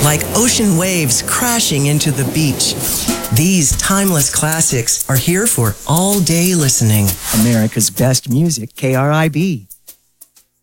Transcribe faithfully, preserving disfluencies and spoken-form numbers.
like ocean waves crashing into the beach. These timeless classics are here for all-day listening. America's best music, K R I B.